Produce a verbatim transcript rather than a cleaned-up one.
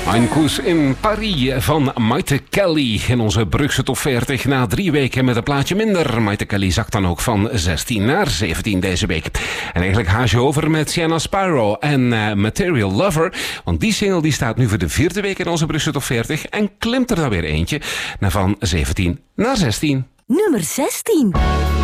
Ein Kuss in Paris van Maite Kelly in onze Brugse top veertig. Na drie weken met een plaatje minder. Maite Kelly zakt dan ook van zestien naar zeventien deze week. En eigenlijk haas je over met Sienna Sparrow en uh, Material Lover. Want die single die staat nu voor de vierde week in onze Brugse top veertig. En klimt er dan weer eentje naar van zeventien naar zestien. Nummer zestien.